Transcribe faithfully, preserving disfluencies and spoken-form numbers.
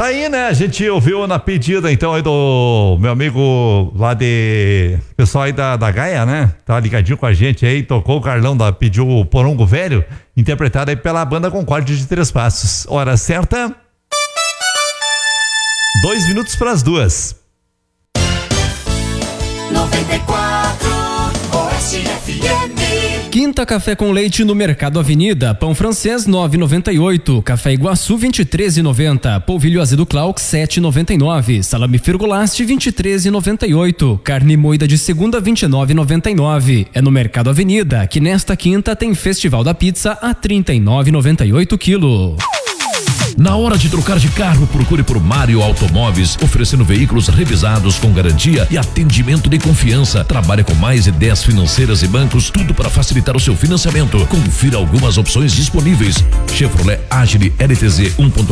Tá aí, né? A gente ouviu na pedida, então, aí do meu amigo lá de... pessoal aí da, da Gaia, né? Tá ligadinho com a gente aí, tocou o Carlão, da, pediu o Porongo Velho, interpretado aí pela banda Concorde de Três Passos. Hora certa... Dois minutos para as duas. noventa e quatro Oeste F M. Quinta Café com Leite no Mercado Avenida. Pão francês nove e noventa e oito. Café Iguaçu vinte e três e noventa. Polvilho azedo Clark sete e noventa e nove. Salame Fergolaste vinte e três e noventa e oito. Carne moída de segunda vinte e nove e noventa e nove. É no Mercado Avenida que nesta quinta tem Festival da Pizza a trinta e nove e noventa e oito quilo. Na hora de trocar de carro, procure por Mário Automóveis, oferecendo veículos revisados com garantia e atendimento de confiança. Trabalha com mais de dez financeiras e bancos, tudo para facilitar o seu financiamento. Confira algumas opções disponíveis. Chevrolet Agile L T Z um ponto